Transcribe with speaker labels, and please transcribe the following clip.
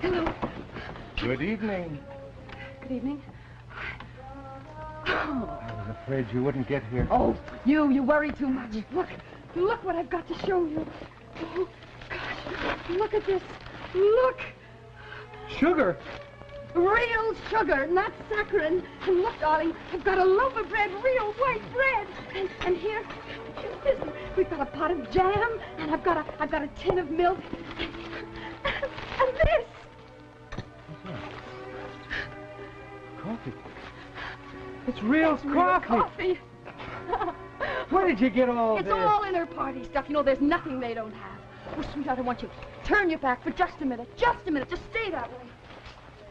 Speaker 1: Hello.
Speaker 2: Good evening.
Speaker 1: Good evening.
Speaker 2: I was afraid you wouldn't get here.
Speaker 1: Oh, you worry too much. Look what I've got to show you. Oh, gosh, look at this. Look.
Speaker 2: Sugar?
Speaker 1: Real sugar, not saccharin. And look, darling, I've got a loaf of bread, real white bread. And here, listen, we've got a pot of jam, and I've got a tin of milk. And this.
Speaker 2: Coffee. It's real coffee.
Speaker 1: Coffee.
Speaker 2: Where did you get all
Speaker 1: It's
Speaker 2: this?
Speaker 1: all inner party stuff. You know, there's nothing they don't have. Oh, sweetheart, I want you to turn your back for just a minute. Just a minute. Just stay that way.